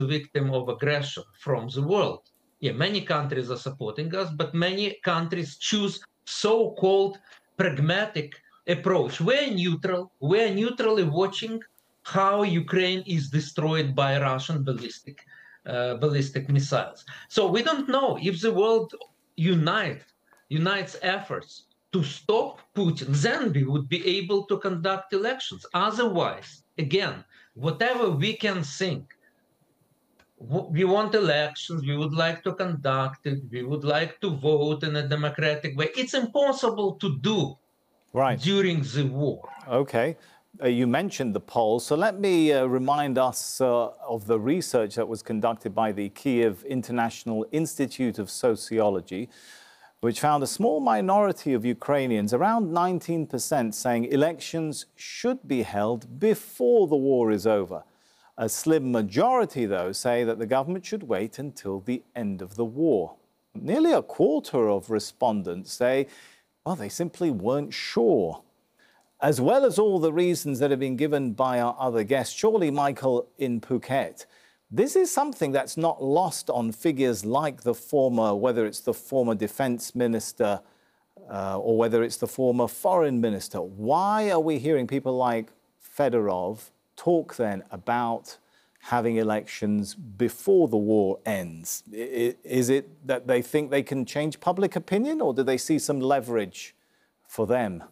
victim of aggression from the world. Yeah, many countries are supporting us, but many countries choose so-called pragmatic approach. We're neutrally watching how Ukraine is destroyed by Russian ballistic missiles. So we don't know if the world unites efforts to stop Putin, then we would be able to conduct elections. Otherwise, again, whatever we can think, we want elections, we would like to conduct it, we would like to vote in a democratic way. It's impossible to do during the war. Okay. You mentioned the polls, so let me remind us of the research that was conducted by the Kyiv International Institute of Sociology, which found a small minority of Ukrainians, around 19%, saying elections should be held before the war is over. A slim majority, though, say that the government should wait until the end of the war. Nearly a quarter of respondents say, well, they simply weren't sure. As well as all the reasons that have been given by our other guests, surely, Michael, in Phuket, this is something that's not lost on figures like the former, whether it's the former defense minister or whether it's the former foreign minister. Why are we hearing people like Fedorov talk then about having elections before the war ends? Is it that they think they can change public opinion, or do they see some leverage for them?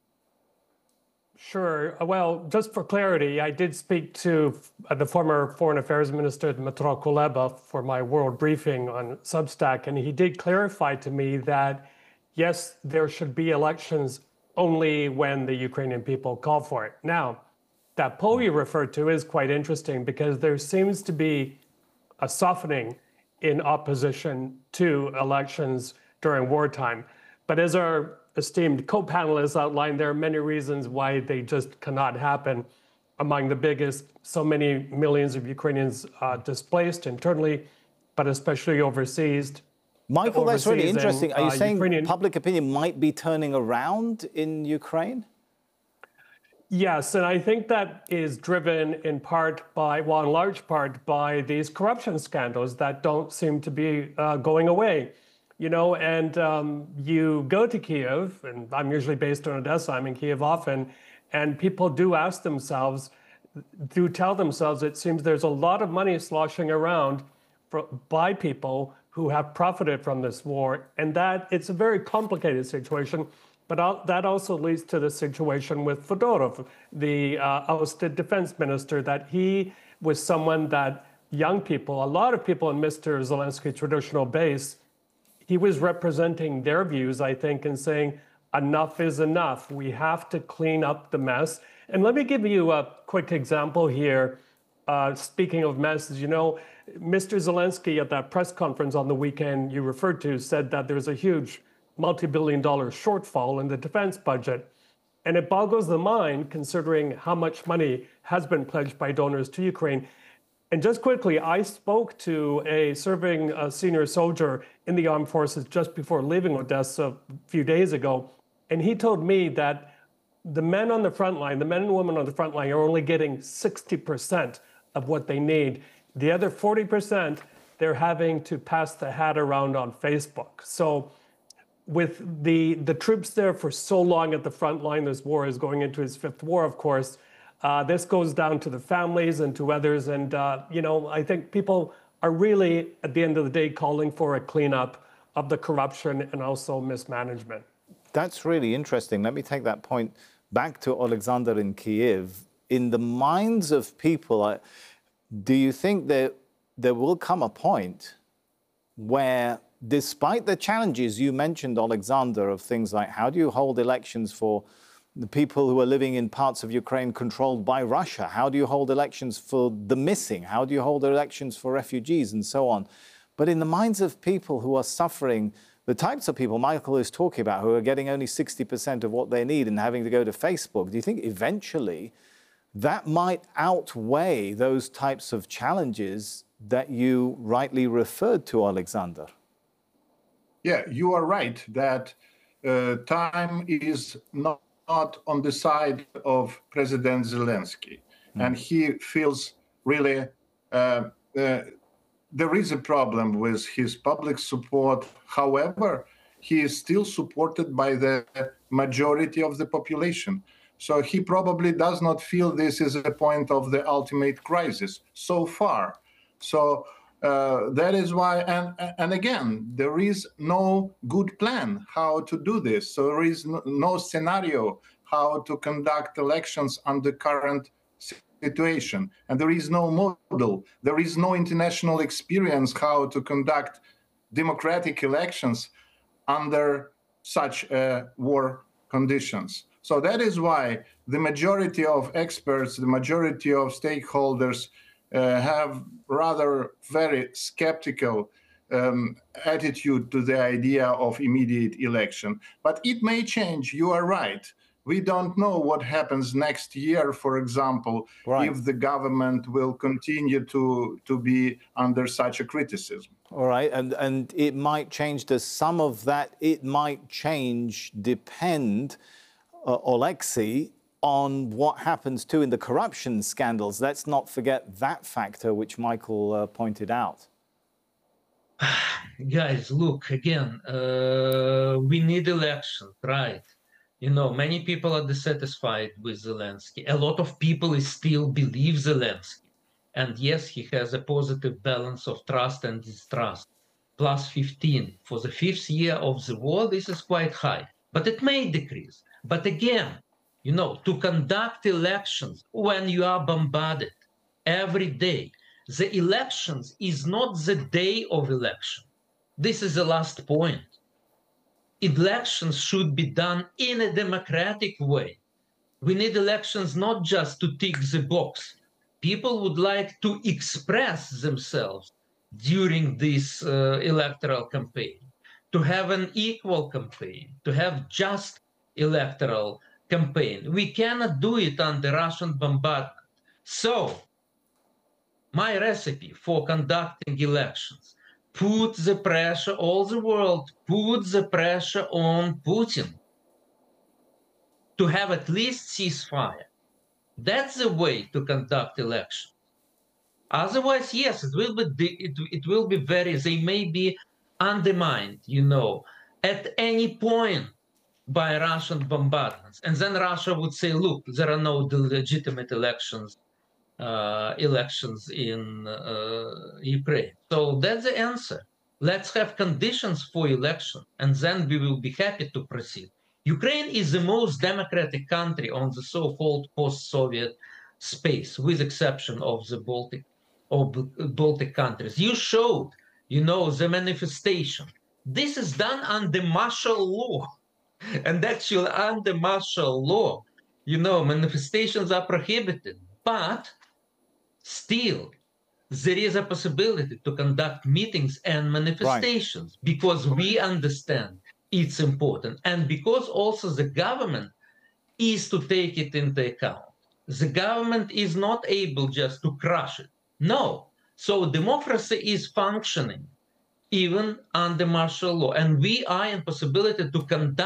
Sure. Well, just for clarity, I did speak to the former Foreign Affairs Minister, Dmytro Kuleba, for my world briefing on Substack, and he did clarify to me that, yes, there should be elections only when the Ukrainian people call for it. Now, that poll you referred to is quite interesting because there seems to be a softening in opposition to elections during wartime. But as our esteemed co-panelists outlined, there are many reasons why they just cannot happen. Among the biggest, so many millions of Ukrainians displaced internally, but especially overseas. Michael, that's really interesting. Are you saying public opinion might be turning around in Ukraine? Yes, and I think that is driven in part by, well, in large part by these corruption scandals that don't seem to be going away. You know, and you go to Kyiv, and I'm usually based in Odessa, I'm in Kyiv often, and people do ask themselves, do tell themselves, it seems there's a lot of money sloshing around by people who have profited from this war, and that it's a very complicated situation. But that also leads to the situation with Fedorov, the ousted defense minister, that he was someone that young people, a lot of people in Mr. Zelensky's traditional base, he was representing their views, I think, and saying, enough is enough. We have to clean up the mess. And let me give you a quick example here. Speaking of messes, you know, Mr. Zelensky at that press conference on the weekend you referred to said that there's a huge multi-billion-dollar shortfall in the defense budget. And it boggles the mind considering how much money has been pledged by donors to Ukraine. And just quickly, I spoke to a serving senior soldier in the armed forces just before leaving Odessa a few days ago. And he told me that the men on the front line, the men and women on the front line are only getting 60% of what they need. The other 40%, they're having to pass the hat around on Facebook. So with the troops there for so long at the front line, this war is going into its fifth war, of course. This goes down to the families and to others. And, you know, I think people are really, at the end of the day, calling for a cleanup of the corruption and also mismanagement. That's really interesting. Let me take that point back to Alexander in Kyiv. In the minds of people, do you think that there will come a point where, despite the challenges you mentioned, Alexander, of things like how do you hold elections for the people who are living in parts of Ukraine controlled by Russia? How do you hold elections for the missing? How do you hold elections for refugees and so on? But in the minds of people who are suffering, the types of people Michael is talking about, who are getting only 60% of what they need and having to go to Facebook, do you think eventually that might outweigh those types of challenges that you rightly referred to, Alexander? Yeah, you are right that time is not on the side of President Zelensky. And he feels really there is a problem with his public support. However, he is still supported by the majority of the population. So he probably does not feel this is a point of the ultimate crisis so far. So that is why, and again, there is no good plan how to do this. So there is no scenario how to conduct elections under current situation. And there is no model. There is no international experience how to conduct democratic elections under such war conditions. So that is why the majority of experts, the majority of stakeholders have rather very skeptical attitude to the idea of immediate election. But it may change, you are right. We don't know what happens next year, for example, if the government will continue to be under such a criticism. All right, and it might change. Does some of that, it might change, depend, Oleksiy, on what happens too in the corruption scandals? Let's not forget that factor, which Michael pointed out. Guys, look, again, we need elections, right? You know, many people are dissatisfied with Zelensky. A lot of people still believe Zelensky. And yes, he has a positive balance of trust and distrust. Plus 15. For the 5th year of the war, this is quite high. But it may decrease. But again, you know, to conduct elections when you are bombarded every day, the elections is not the day of election. This is the last point. Elections should be done in a democratic way. We need elections not just to tick the box. People would like to express themselves during this electoral campaign, to have an equal campaign, to have just electoral campaign. We cannot do it under Russian bombardment. So, my recipe for conducting elections: put the pressure, all the world, put the pressure on Putin to have at least ceasefire. That's the way to conduct elections. Otherwise, yes, it will be very, they may be undermined, you know, at any point by Russian bombardments. And then Russia would say, look, there are no legitimate elections in Ukraine. So that's the answer. Let's have conditions for election, and then we will be happy to proceed. Ukraine is the most democratic country on the so-called post-Soviet space, with exception of the Baltic countries. You showed, you know, the manifestation. This is done under martial law. And actually, under martial law, you know, manifestations are prohibited. But still, there is a possibility to conduct meetings and manifestations, because we understand it's important. And because also the government is to take it into account. The government is not able just to crush it. No. So democracy is functioning even under martial law. And we are in possibility to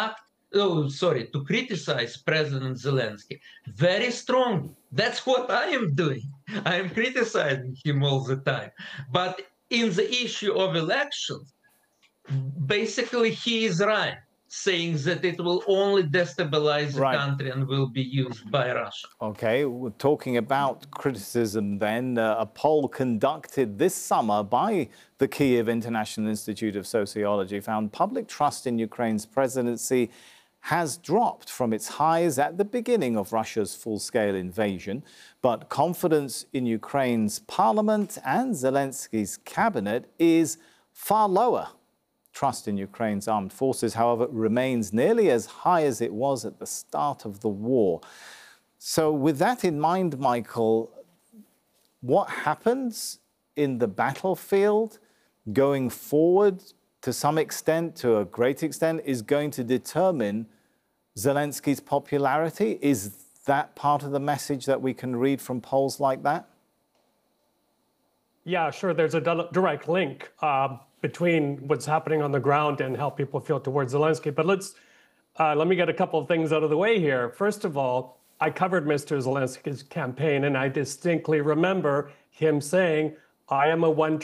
to criticize President Zelensky very strongly. That's what I am doing. I am criticizing him all the time. But in the issue of elections, basically he is right, saying that it will only destabilize the country and will be used by Russia. Okay, we're talking about criticism then. A poll conducted this summer by the Kyiv International Institute of Sociology found public trust in Ukraine's presidency has dropped from its highs at the beginning of Russia's full-scale invasion, but confidence in Ukraine's parliament and Zelensky's cabinet is far lower. Trust in Ukraine's armed forces, however, remains nearly as high as it was at the start of the war. So with that in mind, Michael, what happens in the battlefield going forward, to some extent, to a great extent, is going to determine Zelensky's popularity? Is that part of the message that we can read from polls like that? Yeah, sure. There's a direct link between what's happening on the ground and how people feel towards Zelensky. But let me get a couple of things out of the way here. First of all, I covered Mr. Zelensky's campaign, and I distinctly remember him saying, I am a one